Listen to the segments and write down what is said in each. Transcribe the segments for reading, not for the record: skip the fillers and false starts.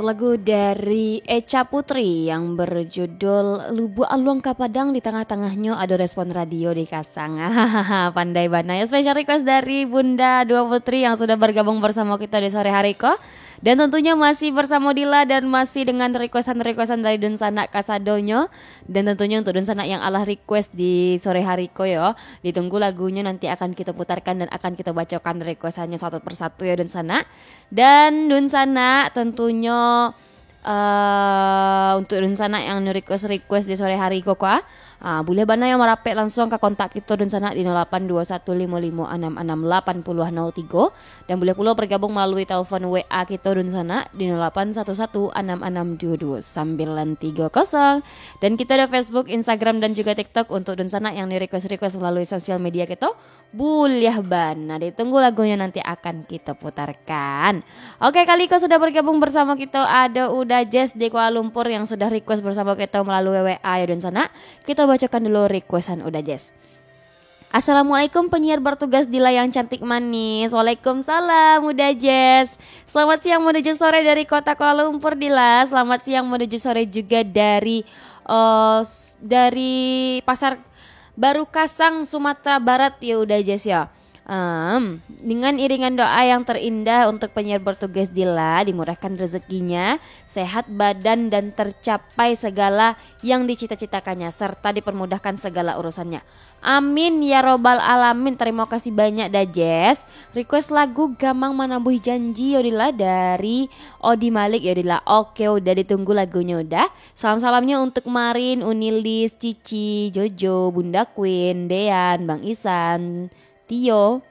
satu lagu dari Echa Putri yang berjudul Lubu Aluang Kapadang, di tengah-tengahnya ada respon radio di Kasang. Hahaha, pandai bana ya. Special request dari Bunda Dua Putri yang sudah bergabung bersama kita di sore hari kok. Dan tentunya masih bersama Dila dan masih dengan requestan dari Dun Sanak Kasadonyo. Dan tentunya untuk Dun Sanak yang Allah request di sore hari ko ya. Ditunggu lagunya nanti akan kita putarkan dan akan kita bacakan requestannya satu persatu ya Dun Sanak. Dan Dun Sanak tentunya untuk Dun Sanak yang request di sore hari ko boleh bana yang merapek langsung ke kontak kita Dun Sanak di 082155668003 dan boleh pula bergabung melalui telepon WA kita Dun Sanak di 0811662230 dan kita ada Facebook, Instagram dan juga TikTok untuk Dun Sanak yang di request melalui sosial media kita. Boleh bana, ditunggu lagunya nanti akan kita putarkan. Oke, kali kau sudah bergabung bersama kita ada Uda Jazz di Kuala Lumpur yang sudah request bersama kita melalui WA ya Dun Sanak. Kita bacakan dulu requestan Uda Jazz. Assalamualaikum penyiar bertugas di layang cantik manis. Waalaikumsalam Uda Jazz. Selamat siang menuju sore dari kota Kuala Lumpur Dila. Selamat siang menuju sore juga dari Pasar Baru Kasang, Sumatera Barat ya Uda Jazz ya. Dengan iringan doa yang terindah untuk penyiar bertugas Dila, dimurahkan rezekinya, sehat badan dan tercapai segala yang dicita-citakannya serta dipermudahkan segala urusannya. Amin ya robbal alamin. Terima kasih banyak Dajes. Request lagu Gamang Manabuh Janji Yodila dari Odi Malik Yodila. Oke, udah ditunggu lagunya udah. Salam-salamnya untuk Marin, Unilis, Cici, Jojo, Bunda Queen, Dean, Bang Isan, Tio,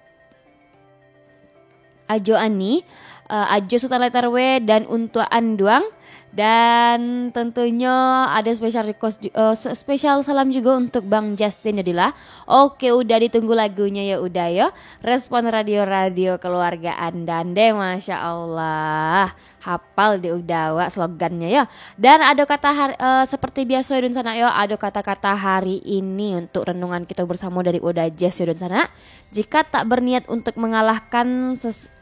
Ajo Ani, Ajo Sultan Letter W dan Untua Anduang. Dan tentunya ada spesial salam juga untuk Bang Justin Yadila. Oke, udah ditunggu lagunya ya udah ya. Respon radio keluargaan dan deh, Masya Allah. Hafal di udawa slogannya ya. Dan ada kata seperti biasa ya Dun Sana ya. Ada kata-kata hari ini untuk renungan kita bersama dari Uda Jazz ya Dun Sana. Jika tak berniat untuk mengalahkan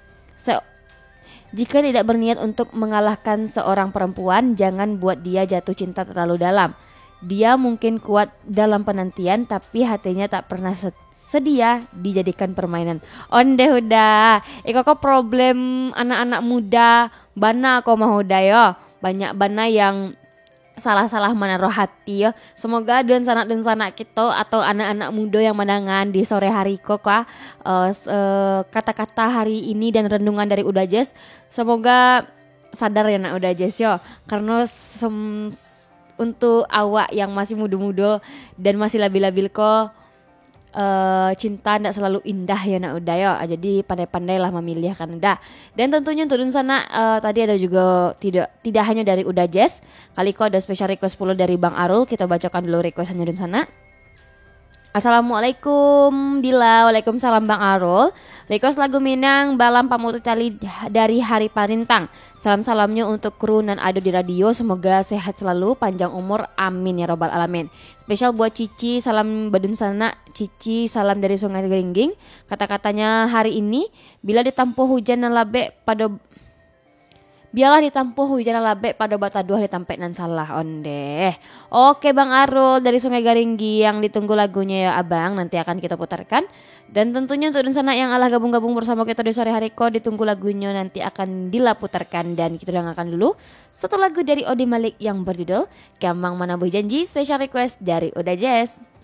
Jika tidak berniat untuk mengalahkan seorang perempuan, jangan buat dia jatuh cinta terlalu dalam. Dia mungkin kuat dalam penantian, tapi hatinya tak pernah sedia dijadikan permainan. Onde udah, kok problem anak-anak muda, bana kok mau udah yo. Banyak bana yang salah-salah menaruh hati ya. Semoga dan sanak kita atau anak-anak muda yang menangan di sore hari kok kata-kata hari ini dan renungan dari Uda Jazz semoga sadar ya nak Uda Jazz yo. Karena untuk awak yang masih muda-muda dan masih labil-labil kok cinta ndak selalu indah ya nak udah ya. Jadi pandai-pandailah memilih kan udah. Dan tentunya untuk Dun Sana tadi ada juga tidak hanya dari Uda Jazz. Kali kok ada special request pula dari Bang Arul. Kita bacakan dulu requestannya Dun Sana. Assalamualaikum Dila. Waalaikumsalam Bang Arul. Request lagu Minang Balam Pamutu Tali dari Hari Parintang. Salam-salamnya untuk kru dan ada di radio. Semoga sehat selalu, panjang umur, amin ya robbal alamin. Spesial buat Cici, salam Badun Sana. Cici, salam dari Sungai Geringging. Kata-katanya hari ini, biarlah ditampuh hujan dan labe pada bata dua ditampek nan salah ondeh. Oke Bang Arul dari Sungai Garinggi yang ditunggu lagunya ya Abang, nanti akan kita putarkan. Dan tentunya untuk Dun Sana yang Allah gabung-gabung bersama kita di sore hari ko, ditunggu lagunya nanti akan diputarkan. Dan kita dengarkan dulu satu lagu dari Odi Malik yang berjudul Gamang Manabuh Janji, special request dari Uda Jazz.